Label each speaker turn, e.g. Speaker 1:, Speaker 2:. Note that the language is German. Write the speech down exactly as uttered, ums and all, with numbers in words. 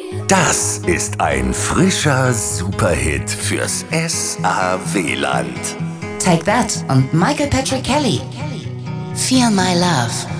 Speaker 1: Das ist ein frischer Superhit fürs S A W-Land.
Speaker 2: Take That und Michael Patrick Kelly. Feel My Love.